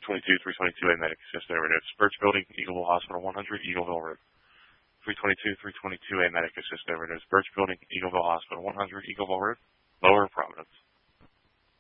322-322A Medic Assist over notes. Birch Building, Eagleville Hospital 100, Eagleville Road. 322-322A Medic Assist over notes. Birch Building, Eagleville Hospital 100, Eagleville Road. Lower Providence.